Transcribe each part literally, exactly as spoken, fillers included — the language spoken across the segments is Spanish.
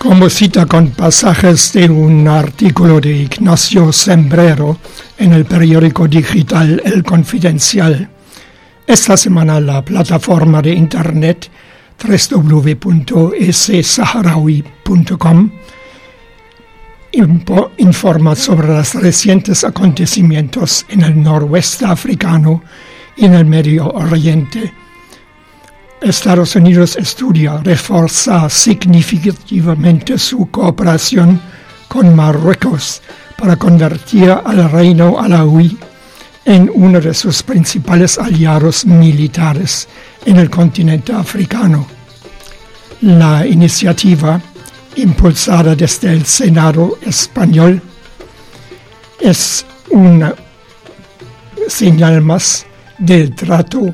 Como cita con pasajes de un artículo de Ignacio Sembrero en el periódico digital El Confidencial, esta semana la plataforma de internet doble u doble u doble u punto ese saharaui punto com informa sobre los recientes acontecimientos en el noroeste africano y en el Medio Oriente. Estados Unidos estudia reforzar significativamente su cooperación con Marruecos para convertir al Reino Alauí en uno de sus principales aliados militares en el continente africano. La iniciativa, impulsada desde el Senado español, es una señal más del trato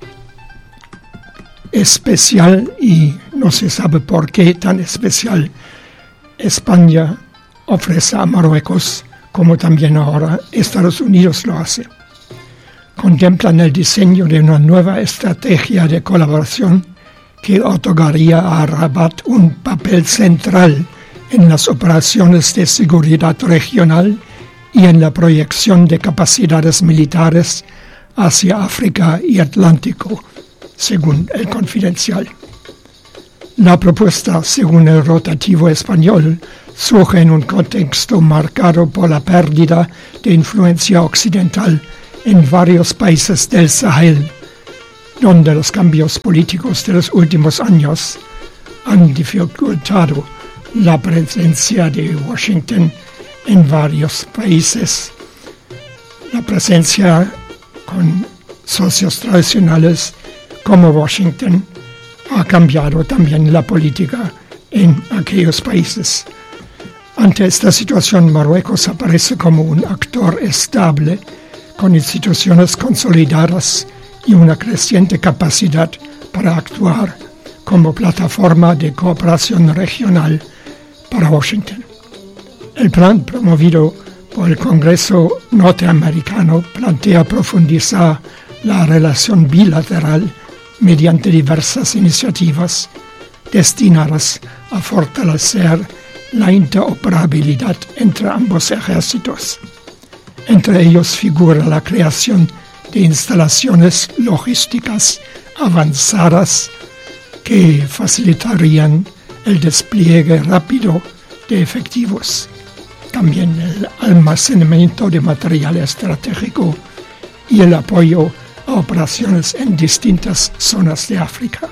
especial, y no se sabe por qué tan especial, España ofrece a Marruecos, como también ahora Estados Unidos lo hace. Contemplan el diseño de una nueva estrategia de colaboración que otorgaría a Rabat un papel central en las operaciones de seguridad regional y en la proyección de capacidades militares hacia África y Atlántico, según El Confidencial. La propuesta, según el rotativo español, surge en un contexto marcado por la pérdida de influencia occidental en varios países del Sahel, donde los cambios políticos de los últimos años han dificultado la presencia de Washington en varios países. La presencia con socios tradicionales como Washington ha cambiado también la política en aquellos países. Ante esta situación, Marruecos aparece como un actor estable, con instituciones consolidadas y una creciente capacidad para actuar como plataforma de cooperación regional para Washington. El plan promovido por el Congreso norteamericano plantea profundizar la relación bilateral mediante diversas iniciativas destinadas a fortalecer la interoperabilidad entre ambos ejércitos. Entre ellos figura la creación de instalaciones logísticas avanzadas que facilitarían el despliegue rápido de efectivos, también el almacenamiento de material estratégico y el apoyo a operaciones en distintas zonas de África.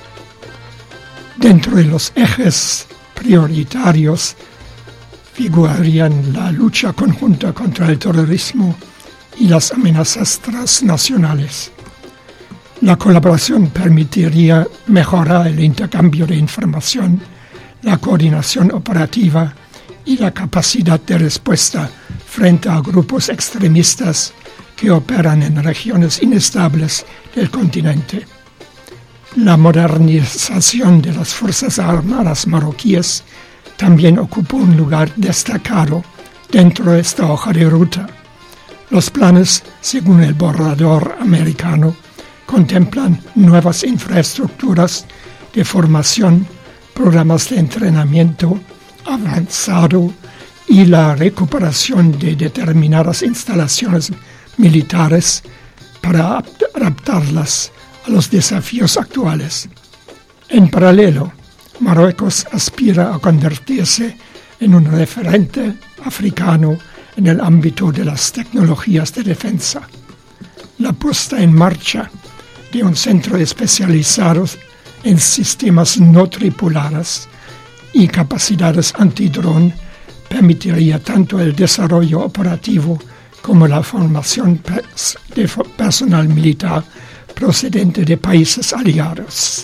Dentro de los ejes prioritarios figurarían la lucha conjunta contra el terrorismo y las amenazas transnacionales. La colaboración permitiría mejorar el intercambio de información, la coordinación operativa y la capacidad de respuesta frente a grupos extremistas que operan en regiones inestables del continente. La modernización de las Fuerzas Armadas marroquíes también ocupa un lugar destacado dentro de esta hoja de ruta. Los planes, según el borrador americano, contemplan nuevas infraestructuras de formación, programas de entrenamiento avanzado y la recuperación de determinadas instalaciones militares para adaptarlas a los desafíos actuales. En paralelo, Marruecos aspira a convertirse en un referente africano en el ámbito de las tecnologías de defensa. La puesta en marcha de un centro especializado en sistemas no tripulados y capacidades antidrón permitiría tanto el desarrollo operativo como la formación de personal militar procedente de países aliados.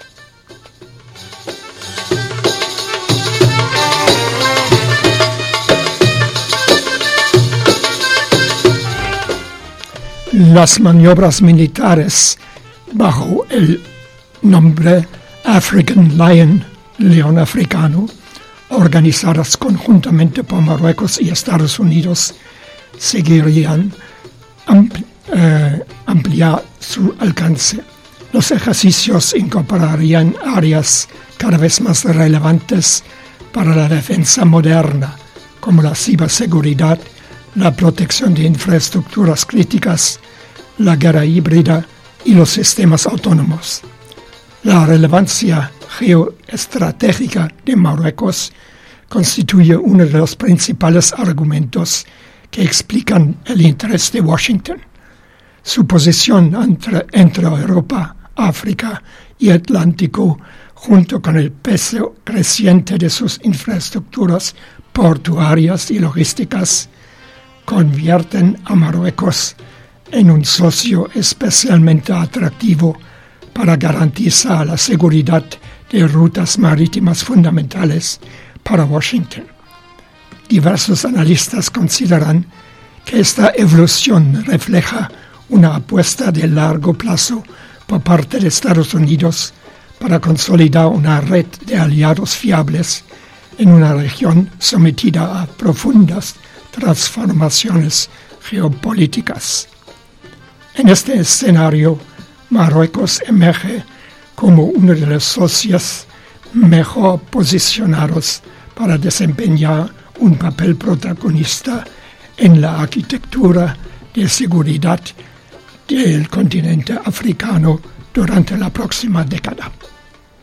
Las maniobras militares bajo el nombre African Lion, león africano, organizadas conjuntamente por Marruecos y Estados Unidos, seguirían ampli- eh, ampliar su alcance. Los ejercicios incorporarían áreas cada vez más relevantes para la defensa moderna, como la ciberseguridad, la protección de infraestructuras críticas, la guerra híbrida y los sistemas autónomos. La relevancia geoestratégica de Marruecos constituye uno de los principales argumentos que explican el interés de Washington. Su posición entre, entre Europa, África y Atlántico, junto con el peso creciente de sus infraestructuras portuarias y logísticas, convierten a Marruecos en un socio especialmente atractivo para garantizar la seguridad de rutas marítimas fundamentales para Washington. Diversos analistas consideran que esta evolución refleja una apuesta de largo plazo por parte de Estados Unidos para consolidar una red de aliados fiables en una región sometida a profundas transformaciones geopolíticas. En este escenario, Marruecos emerge como uno de los socios mejor posicionados para desempeñar un papel protagonista en la arquitectura de seguridad del continente africano durante la próxima década.